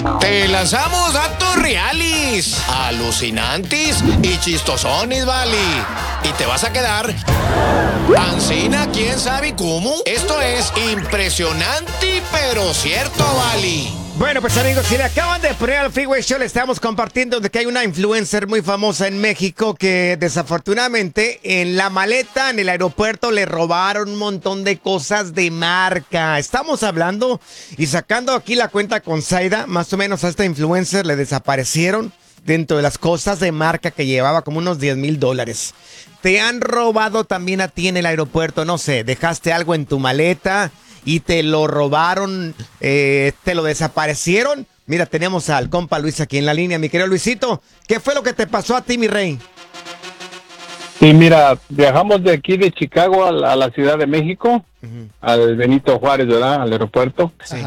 Te lanzamos datos reales, alucinantes y chistosones, vale. Y te vas a quedar ancina, quién sabe cómo. Esto es impresionante, pero cierto, vale. Bueno, pues amigos, si le acaban de poner al Freeway Show, le estamos compartiendo de que hay una influencer muy famosa en México que desafortunadamente en la maleta en el aeropuerto le robaron un montón de cosas de marca. Estamos hablando y sacando aquí la cuenta con Zaida, más o menos a esta influencer le desaparecieron dentro de las cosas de marca que llevaba como unos $10,000. Te han robado también a ti en el aeropuerto, no sé, dejaste algo en tu maleta y te lo robaron, te lo desaparecieron. Mira, tenemos al compa Luis aquí en la línea. Mi querido Luisito, ¿qué fue lo que te pasó a ti, mi rey? Sí, mira, viajamos de aquí de Chicago a la Ciudad de México, al Benito Juárez, ¿verdad? Al aeropuerto. Sí.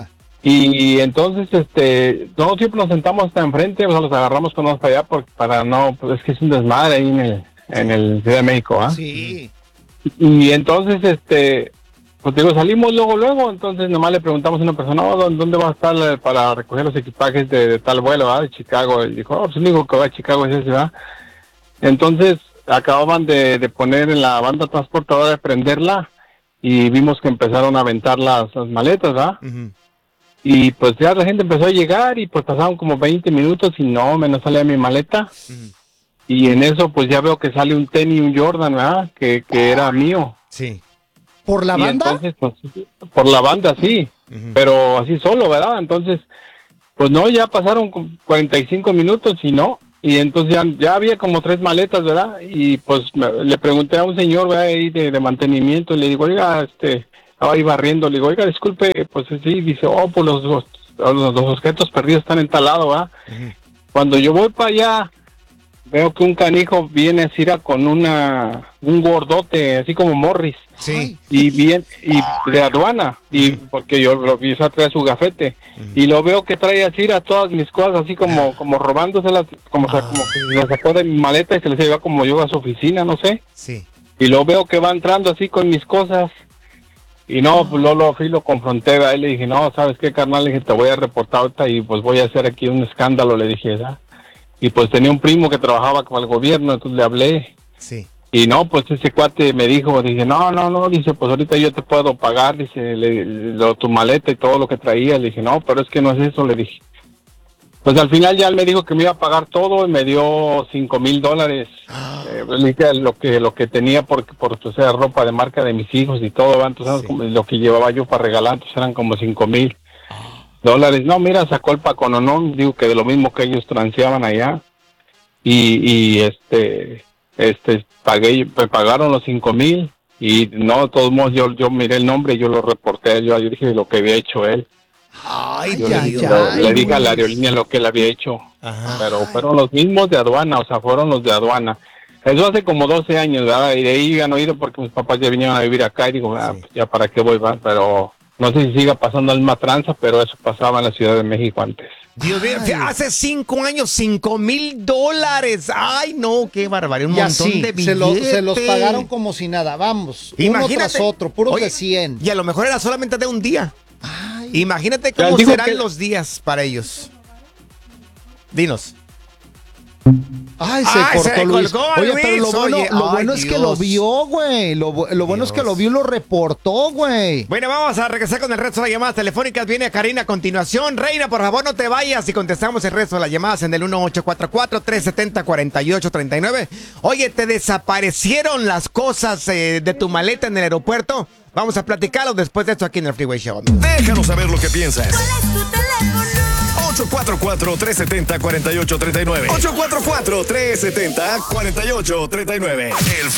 Y entonces, nosotros siempre nos sentamos hasta enfrente, o sea, los agarramos con nosotros para allá, para no, pues es que es un desmadre ahí en el Ciudad de México, ¿ah? Sí. Y entonces, pues digo, salimos luego, entonces nomás le preguntamos a una persona, ¿dónde va a estar para recoger los equipajes de tal vuelo, ¿verdad? De Chicago. Y dijo, pues el único que va a Chicago es ese, ¿verdad? Entonces, acababan de poner en la banda transportadora, de prenderla, y vimos que empezaron a aventar las maletas, ¿verdad? Uh-huh. Y pues ya la gente empezó a llegar, y pues pasaron como 20 minutos, y no salía mi maleta. Uh-huh. Y en eso, pues ya veo que sale un tenis, un Jordan, ¿verdad? Que era mío. Sí. ¿Por la banda? Entonces, pues, por la banda, sí, pero así solo, ¿verdad? Entonces, pues no, ya pasaron 45 minutos y no, y entonces ya había como 3 maletas, ¿verdad? Y pues le pregunté a un señor, ¿verdad? Ahí de mantenimiento, y le digo, oiga, estaba ahí barriendo, le digo, oiga, disculpe, pues sí, dice, pues los objetos perdidos están en tal lado, ¿verdad? Cuando yo voy para allá, veo que un canijo viene así con un gordote, así como Morris. Sí. Y de aduana, y porque yo lo vi a traer su gafete, y lo veo que trae así a todas mis cosas, así como robándoselas, como que las sacó de mi maleta y se las lleva como yo a su oficina, no sé. Sí. Y lo veo que va entrando así con mis cosas, y no, pues lo confronté a él, le dije, no, ¿sabes qué, carnal? Le dije, te voy a reportar ahorita y pues voy a hacer aquí un escándalo, le dije, ¿verdad? Y pues tenía un primo que trabajaba con el gobierno, entonces le hablé. Sí. Y no, pues ese cuate me dijo, dije, no, dice, pues ahorita yo te puedo pagar, dice, tu maleta y todo lo que traía. Le dije, no, pero es que no es eso, le dije. Pues al final ya él me dijo que me iba a pagar todo y me dio $5,000. Le dije lo que tenía por o sea, ropa de marca de mis hijos y todo, entonces como lo que llevaba yo para regalar, entonces eran como $5,000. No, mira, sacó el pacononón, digo que de lo mismo que ellos transeaban allá. Y me pagaron los $5,000 y no, de todos modos yo miré el nombre y yo lo reporté, yo dije lo que había hecho él. Le dije a la aerolínea lo que él había hecho. Ajá. Pero fueron los mismos de aduana, o sea, fueron los de aduana. Eso hace como 12 años, ¿verdad? Y de ahí han oído porque mis papás ya vinieron a vivir acá y digo, pues ya para qué voy, ¿verdad? Pero no sé si siga pasando la misma tranza, pero eso pasaba en la Ciudad de México antes. Dios mío, hace 5 años, $5,000. Ay, no, qué barbaridad, un montón de billetes. Se los pagaron como si nada, vamos, imagínate, uno tras otro, puros de 100. Y a lo mejor era solamente de un día. Ay. Imagínate cómo serán los días para ellos. Dinos. Ay, se cortó Luis. Oye, Luis. Pero lo bueno es que lo vio, güey. Lo bueno es que lo vio y lo reportó, güey. Bueno, vamos a regresar con el resto de las llamadas telefónicas. Viene Karina a continuación. Reina, por favor, no te vayas y contestamos el resto de las llamadas en el 1844-370-4839. Oye, ¿te desaparecieron las cosas de tu maleta en el aeropuerto? Vamos a platicarlo después de esto aquí en el Freeway Show. Déjanos saber lo que piensas. ¿Cuál es tu teléfono? 844-370-4839. 844-370-4839.